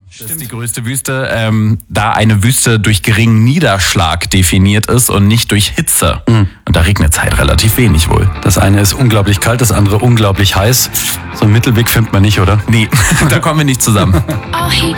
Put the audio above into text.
Das ist die größte Wüste, da eine Wüste durch geringen Niederschlag definiert ist und nicht durch Hitze. Und da regnet es halt relativ wenig wohl. Das eine ist unglaublich kalt, das andere unglaublich heiß. So einen Mittelweg findet man nicht, oder? Nee, da kommen wir nicht zusammen. All he